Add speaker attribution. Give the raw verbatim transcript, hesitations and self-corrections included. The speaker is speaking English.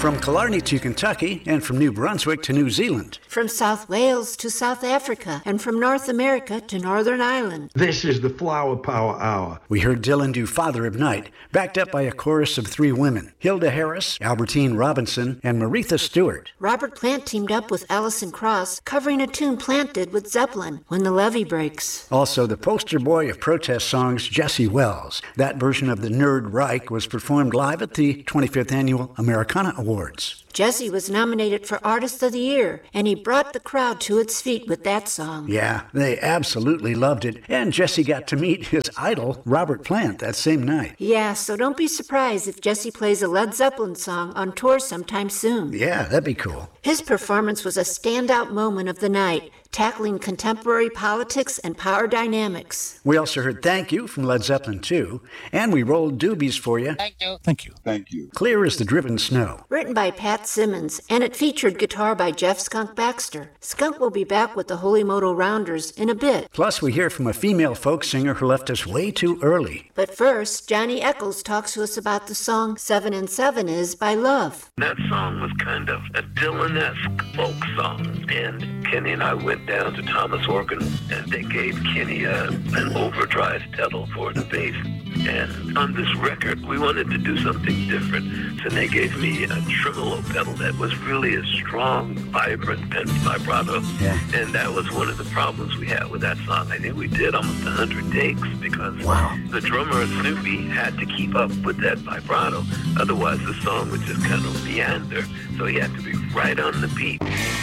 Speaker 1: From Killarney to Kentucky and from New Brunswick to New Zealand.
Speaker 2: From South Wales to South Africa and from North America to Northern Ireland.
Speaker 3: This is the Flower Power Hour.
Speaker 1: We heard Dylan do Father of Night, backed up by a chorus of three women, Hilda Harris, Albertine Robinson, and Maritha Stewart.
Speaker 2: Robert Plant teamed up with Alison Krauss, covering a tune Plant did with Zeppelin, When the Levee Breaks.
Speaker 1: Also, the poster boy of protest songs, Jesse Wells. That version of the Nerd Reich was performed live at the twenty-fifth Annual Americana Awards.
Speaker 2: Jesse was nominated for Artist of the Year, and he brought the crowd to its feet with that song.
Speaker 1: Yeah, they absolutely loved it, and Jesse got to meet his idol, Robert Plant, that same night.
Speaker 2: Yeah, so don't be surprised if Jesse plays a Led Zeppelin song on tour sometime soon.
Speaker 1: Yeah, that'd be cool.
Speaker 2: His performance was a standout moment of the night, tackling contemporary politics and power dynamics.
Speaker 1: We also heard Thank You from Led Zeppelin two, and we rolled Doobies for you.
Speaker 4: Thank you.
Speaker 5: Thank you.
Speaker 3: Thank you.
Speaker 1: Clear as the Driven Snow.
Speaker 2: Written by Pat Simmons, and it featured guitar by Jeff Skunk Baxter. Skunk will be back with the Holy Moto Rounders in a bit.
Speaker 1: Plus, we hear from a female folk singer who left us way too early.
Speaker 2: But first, Johnny Echols talks to us about the song Seven and Seven Is by Love.
Speaker 6: That song was kind of a Dylan-esque folk song, and Kenny and I went down to Thomas Organ, and they gave Kenny a, an overdrive pedal for the bass. And on this record, we wanted to do something different, so they gave me a tremolo pedal that was really a strong, vibrant and vibrato.
Speaker 1: Yeah.
Speaker 6: And that was one of the problems we had with that song. I think we did almost one hundred takes because
Speaker 1: wow.
Speaker 6: the drummer, Snoopy, had to keep up with that vibrato. Otherwise, the song would just kind of meander, so he had to be right on the beat.